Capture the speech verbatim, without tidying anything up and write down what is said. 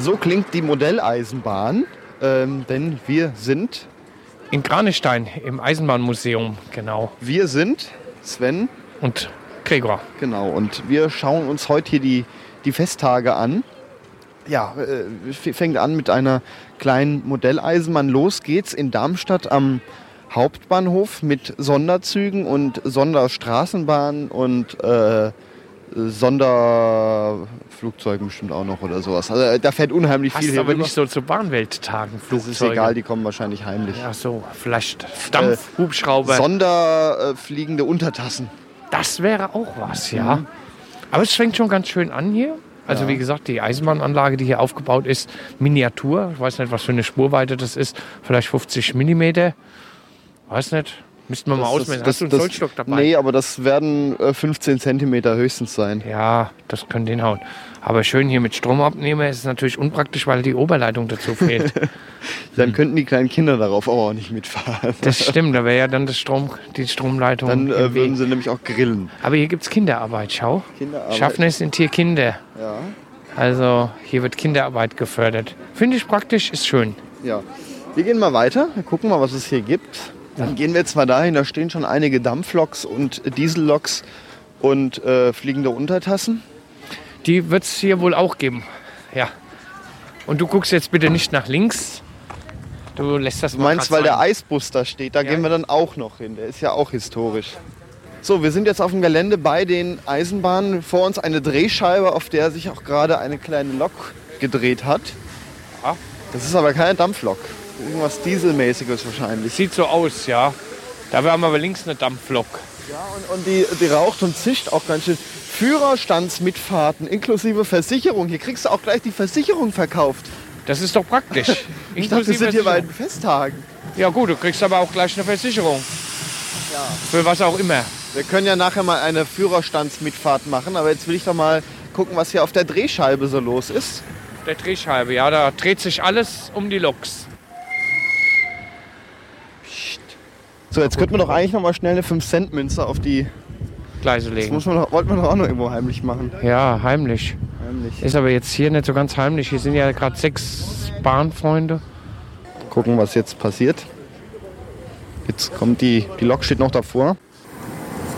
So klingt die Modelleisenbahn, ähm, denn wir sind... In Kranichstein, im Eisenbahnmuseum, genau. Wir sind Sven und Gregor. Genau, und wir schauen uns heute hier die, die Festtage an. Ja, äh, fängt an mit einer kleinen Modelleisenbahn. Los geht's in Darmstadt am Hauptbahnhof mit Sonderzügen und Sonderstraßenbahnen und äh, Sonderflugzeugen bestimmt auch noch oder sowas. Also da fährt unheimlich Hast viel hier. hier Aber rüber. nicht so zu Bahnwelttagen Flugzeuge. Das ist egal, die kommen wahrscheinlich heimlich. Ja, so, vielleicht Dampfhubschrauber. Äh, Sonderfliegende äh, Untertassen. Das wäre auch was, ja. Mhm. Aber es fängt schon ganz schön an hier. Also ja. Wie gesagt, die Eisenbahnanlage, die hier aufgebaut ist, Miniatur. Ich weiß nicht, was für eine Spurweite das ist. Vielleicht fünfzig Millimeter. Weiß nicht. Müssten wir das, mal ausmessen. Das, Hast du einen das, Zollstock dabei? Nee, aber das werden äh, fünfzehn Zentimeter höchstens sein. Ja, das könnte hinhauen. Aber schön hier mit Stromabnehmer ist es natürlich unpraktisch, weil die Oberleitung dazu fehlt. Dann hm. könnten die kleinen Kinder darauf auch nicht mitfahren. Das stimmt, da wäre ja dann das Strom, die Stromleitung. Dann äh, würden sie nämlich auch grillen. Aber hier gibt es Kinderarbeit, schau. Kinderarbeit. Schaffner sind hier Kinder. Ja. Also hier wird Kinderarbeit gefördert. Finde ich praktisch, ist schön. Ja. Wir gehen mal weiter, wir gucken mal, was es hier gibt. Dann gehen wir jetzt mal dahin, da stehen schon einige Dampfloks und Dieselloks und äh, fliegende Untertassen. Die wird es hier wohl auch geben, ja. Und du guckst jetzt bitte nicht nach links. Du lässt das Du mal meinst, weil sein. der Eisbus da steht, da ja. gehen wir dann auch noch hin. Der ist ja auch historisch. So, wir sind jetzt auf dem Gelände bei den Eisenbahnen. Vor uns eine Drehscheibe, auf der sich auch gerade eine kleine Lok gedreht hat. Ja. Das ist aber keine Dampflok. Irgendwas Dieselmäßiges wahrscheinlich. Sieht so aus, ja. Da haben wir aber links eine Dampflok. Ja, und, und die, die raucht und zischt auch ganz schön. Führerstandsmitfahrten inklusive Versicherung. Hier kriegst du auch gleich die Versicherung verkauft. Das ist doch praktisch. Ich dachte, wir sind hier bei den Festtagen. Ja gut, du kriegst aber auch gleich eine Versicherung. Ja. Für was auch immer. Wir können ja nachher mal eine Führerstandsmitfahrt machen. Aber jetzt will ich doch mal gucken, was hier auf der Drehscheibe so los ist. Der Drehscheibe, ja, da dreht sich alles um die Loks. So, jetzt könnten wir doch eigentlich noch mal schnell eine fünf Cent Münze auf die Gleise legen. Das muss man doch, wollten wir doch auch noch irgendwo heimlich machen. Ja, heimlich. heimlich. Ist aber jetzt hier nicht so ganz heimlich. Hier sind ja gerade sechs Bahnfreunde. Gucken, was jetzt passiert. Jetzt kommt die, die Lok steht noch davor.